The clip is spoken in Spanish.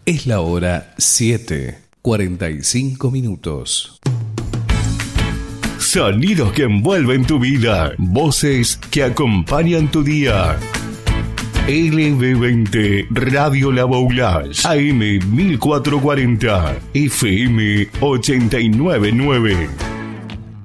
Es la hora 7:45. Sonidos que envuelven tu vida. Voces que acompañan tu día. LB20 Radio La Boulage, AM 1440, FM 899.